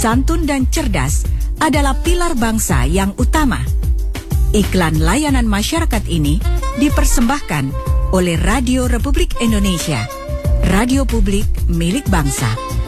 santun dan cerdas adalah pilar bangsa yang utama. Iklan layanan masyarakat ini dipersembahkan oleh Radio Republik Indonesia, radio publik milik bangsa.